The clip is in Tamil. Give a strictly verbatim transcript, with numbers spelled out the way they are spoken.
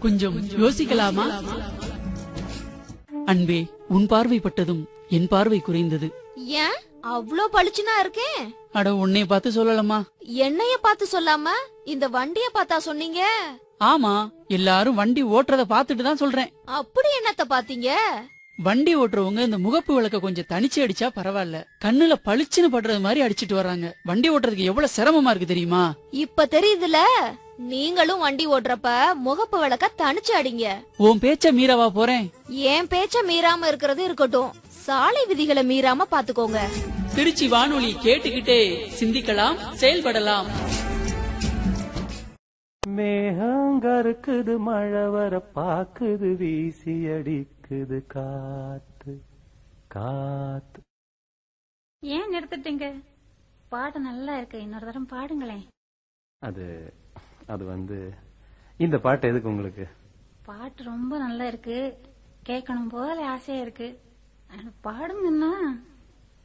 கொஞ்சம் யோசிக்கலாமா? அன்பே, உன் பார்வைப்பட்டதும் என் பார்வை குறைந்தது. ஏன் அவ்ளோ பளிச்சுனா இருக்கேன்? அட, உன்னை பார்த்து சொல்லலாமா? என்னைய பார்த்து சொல்லாம இந்த வண்டிய பார்த்தா சொன்னீங்க? ஆமா, எல்லாரும் வண்டி ஓட்டுறத பாத்துட்டு தான் சொல்றேன். அப்படி என்னத்த பாத்தீங்க? வண்டி ஓட்டுறவங்க இந்த முகப்பு விளக்க கொஞ்சம் தனிச்சு அடிச்சா பரவாயில்ல, கண்ணுல பளிச்சுன்னு படுறது மாதிரி அடிச்சிட்டு வர்றாங்க. வண்டி ஓட்டுறதுக்கு எவ்வளவு சிரமமா இருக்கு தெரியுமா? இப்ப தெரியுதுல, நீங்களும் வண்டி ஓட்டுறப்ப முகப்பு விளக்க தனிச்சு அடிங்க. உன் பேச்ச மீறவா போறேன்? என் பேச்ச மீறாம இருக்கிறது இருக்கட்டும், சாலை விதிகளை மீறாம பாத்துக்கோங்க. திருச்சி வானொலி கேட்டுக்கிட்டே சிந்திக்கலாம், செயல்படலாம். மேகங்கருக்குது, மழை வர பாக்குது, வீசி அடிக்குது காத்து காத்து. ஏன் நிறுத்திட்டீங்க? பாட்டு நல்லா இருக்கு, இன்னொரு தரம் பாடுங்களேன். அது அது வந்து இந்த பாட்டு எதுக்கு உங்களுக்கு? பாட்டு ரொம்ப நல்லா இருக்கு, கேட்கணும் போல ஆசையா இருக்கு, பாடுங்கன்னா.